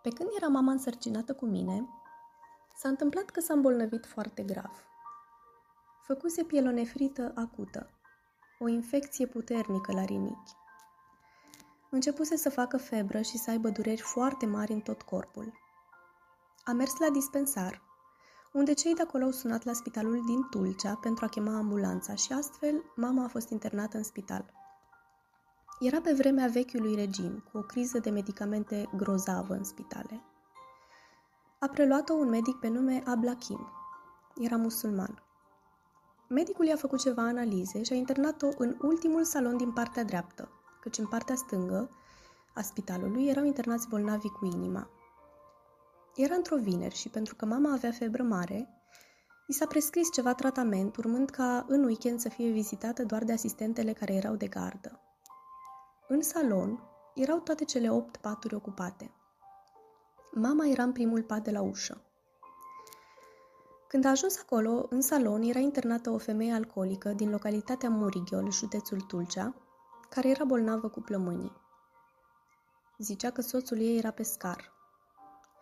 Pe când era mama însărcinată cu mine, s-a întâmplat că s-a îmbolnăvit foarte grav. Făcuse pielonefrită acută, o infecție puternică la rinichi. Începuse să facă febră și să aibă dureri foarte mari în tot corpul. A mers la dispensar, unde cei de acolo au sunat la spitalul din Tulcea pentru a chema ambulanța și astfel mama a fost internată în spital. Era pe vremea vechiului regim, cu o criză de medicamente grozavă în spitale. A preluat-o un medic pe nume Ablakim. Era musulman. Medicul i-a făcut ceva analize și a internat-o în ultimul salon din partea dreaptă, căci în partea stângă a spitalului erau internați bolnavi cu inima. Era într-o vineri și pentru că mama avea febră mare, i s-a prescris ceva tratament, urmând ca în weekend să fie vizitată doar de asistentele care erau de gardă. În salon erau toate cele 8 paturi ocupate. Mama era în primul pat de la ușă. Când a ajuns acolo, în salon, era internată o femeie alcoolică din localitatea Murighiol, județul Tulcea, care era bolnavă cu plămânii. Zicea că soțul ei era pescar.